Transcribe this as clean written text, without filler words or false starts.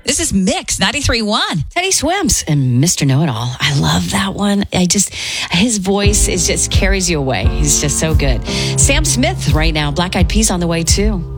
This is Mix 93.1. Teddy Swims and Mr. Know-It-All. I love that one. His voice just carries you away. He's just so good. Sam Smith right now. Black Eyed Peas on the way too.